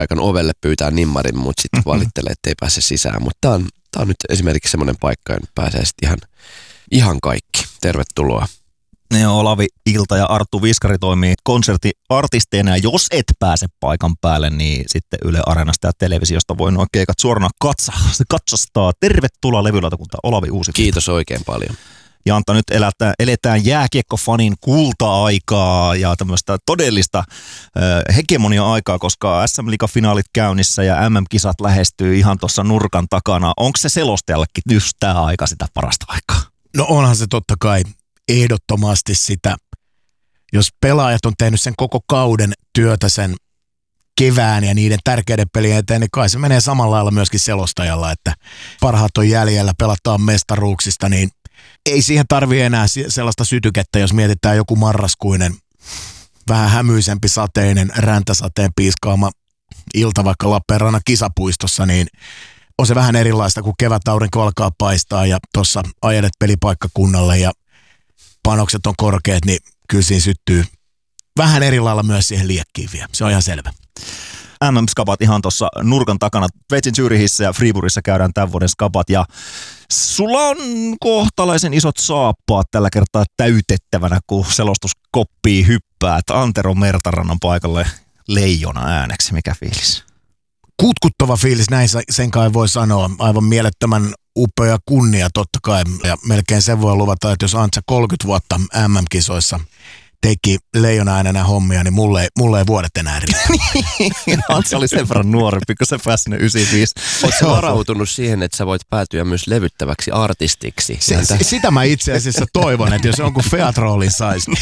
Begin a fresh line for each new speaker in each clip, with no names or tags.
paikan ovelle pyytää nimmarin, mutta sitten valittelee, että ei pääse sisään. Mutta tää on nyt esimerkiksi semmoinen paikka, että pääsee sitten ihan kaikki. Tervetuloa.
Ne on Olavi Ilta ja Arttu Viskari toimii konserttiartisteina, ja jos et pääse paikan päälle, niin sitten Yle Areenasta ja televisiosta voi nuo keikat suorana katsastaa. Tervetuloa levylautakunta Olavi Uusi.
Kiitos oikein paljon.
Ja Antta, nyt eletään jääkiekkofanin kulta-aikaa ja tämmöistä todellista hegemonia-aikaa, koska SM-liigafinaalit käynnissä ja MM-kisat lähestyy ihan tuossa nurkan takana. Onko se selostajallekin just tämä aika sitä parasta aikaa?
No onhan se totta kai ehdottomasti sitä. Jos pelaajat on tehnyt sen koko kauden työtä sen kevään ja niiden tärkeiden pelien eteen, niin kai se menee samalla lailla myöskin selostajalla, että parhaat on jäljellä, pelataan mestaruuksista, niin ei siihen tarvitse enää sellaista sytykettä, jos mietitään joku marraskuinen, vähän hämyisempi sateinen, räntäsateen piiskaama ilta vaikka Lappeenrannan kisapuistossa, niin on se vähän erilaista, kun kevätaurinko alkaa paistaa ja tuossa ajelet pelipaikkakunnalle ja panokset on korkeat, niin kyllä siinä syttyy vähän eri lailla myös siihen liekkiin vielä. Se on ihan selvä.
MM-skapat ihan tuossa nurkan takana. Sveitsin Zürichissä ja Friburgissa käydään tämän vuoden skapat ja sulla on kohtalaisen isot saappaat tällä kertaa täytettävänä, kun selostuskoppiin hyppää. Antero Mertarannan paikalle leijona ääneksi. Mikä fiilis?
Kutkuttava fiilis, näin sen kai voi sanoa. Aivan mielettömän upea kunnia totta kai. Ja melkein sen voi luvata, että jos Antsa 30 vuotta MM-kisoissa teki leijona äänenä hommia, niin mulle ei vuodet enää riitä.
Antsa oli sen verran nuorempi, kun se pääsi sinne 95.
Oletko varautunut siihen, että sä voit päätyä myös levyttäväksi artistiksi?
Sitä mä itse asiassa toivon, että jos jonkun Feat-roolin saisi.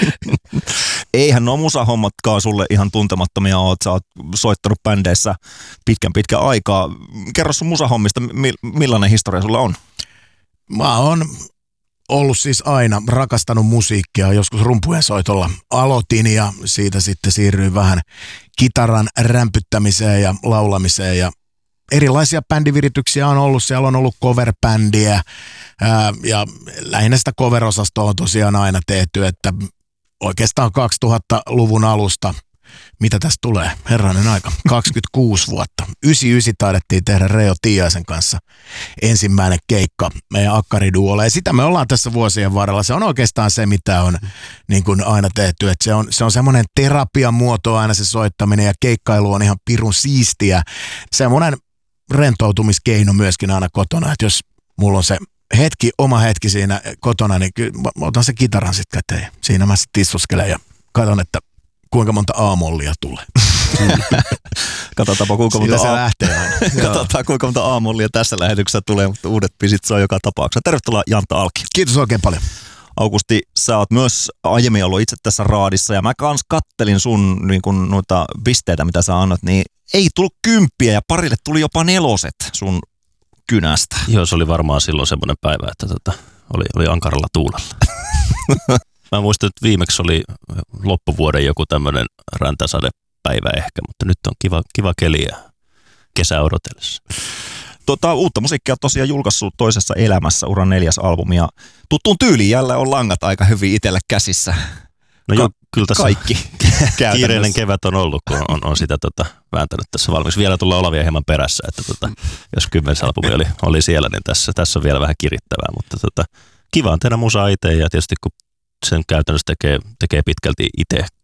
Eihän nuo musahommatkaan sulle ihan tuntemattomia ole. Sä oot soittanut bändeissä pitkän aikaa. Kerro sun musahommista, millainen historia sulla on?
Mä oon ollut siis aina rakastanut musiikkia. Joskus rumpujen soitolla aloitin ja siitä sitten siirryin vähän kitaran rämpyttämiseen ja laulamiseen. Ja erilaisia bändivirityksiä on ollut. Siellä on ollut cover-bändiä ja lähinnä sitä cover-osastoa on tosiaan aina tehty, että oikeastaan 2000-luvun alusta, mitä tästä tulee, herranen aika, 26 vuotta. 99 taidettiin tehdä Reijo Tiaisen kanssa ensimmäinen keikka meidän akkariduolle. Ja sitä me ollaan tässä vuosien varrella. Se on oikeastaan se, mitä on niin kuin aina tehty. Että se on semmoinen terapian muoto aina se soittaminen ja keikkailu on ihan pirun siistiä. Semmoinen rentoutumiskeino myöskin aina kotona, että jos mulla on se oma hetki siinä kotona, niin kyllä mä otan se kitaran sitten käteen. Siinä mä sitten istuskelen ja katson, että kuinka monta A-mollia tulee.
Katsotaan kuinka monta A-mollia tässä lähetyksessä tulee, mutta uudet pisit saa joka tapauksessa. Tervetuloa Jantta Alki.
Kiitos oikein paljon.
Augusti, sä oot myös aiemmin ollut itse tässä raadissa ja mä kans kattelin sun niin kun, noita pisteitä, mitä sä annat, niin ei tullut 10 ja parille tuli jopa 4 sun kynästä.
Joo, se oli varmaan silloin semmoinen päivä, että oli ankaralla tuulella. Mä muistan, että viimeksi oli loppuvuoden joku tämmöinen räntäsadepäivä ehkä, mutta nyt on kiva keli ja kesä odotellessa.
Uutta musiikkia on tosiaan julkaissut toisessa elämässä, uran 4. albumi ja tuttuun tyyliin jälleen on langat aika hyvin itselle käsissä.
No joo, kyllä tässä
kaikki
kiireinen kevät on ollut, kun on sitä vääntänyt tässä valmiiksi. Vielä tullaan Olavia hieman perässä, että jos 10. albumi oli siellä, niin tässä on vielä vähän kirittävää, mutta kiva on tehdä musaa itse ja tietysti kun sen käytännössä tekee pitkälti itse